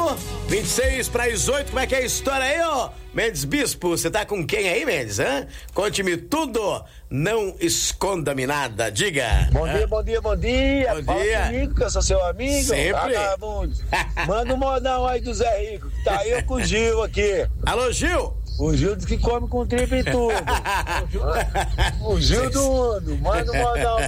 26 para as 8, como é que é a história aí, ó? Mendes Bispo, você tá com quem aí, Mendes? Conte-me tudo, não esconda-me nada, diga. Bom dia. Bom Fala dia. comigo, que eu sou seu amigo. Sempre. Manda um modão aí do Zé Rico, que tá eu com o Gil aqui. Alô, Gil? O Gil diz que come com tripa e tudo. O Gil do mundo. Manda um modão